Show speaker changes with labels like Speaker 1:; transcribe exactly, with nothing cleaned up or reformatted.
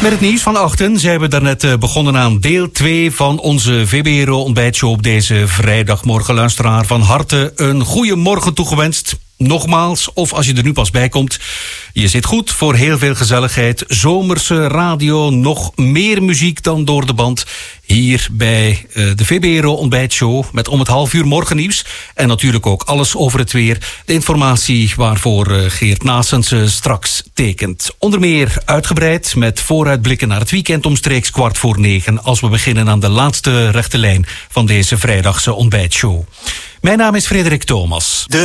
Speaker 1: Met het nieuws van achten zijn we daarnet begonnen aan deel twee van onze V B R O ontbijtshow op deze vrijdagmorgen. Luisteraar, van harte een goede morgen toegewenst. Nogmaals, of als je er nu pas bij komt, je zit goed voor heel veel gezelligheid. Zomerse radio, nog meer muziek dan door de band. Hier bij uh, de V B R O ontbijtshow met om het half uur morgennieuws. En natuurlijk ook alles over het weer. De informatie waarvoor uh, Geert Naessens uh, straks tekent. Onder meer uitgebreid met vooruitblikken naar het weekend omstreeks kwart voor negen. Als we beginnen aan de laatste rechte lijn van deze vrijdagse ontbijtshow. Mijn naam is Frederik Thomas. De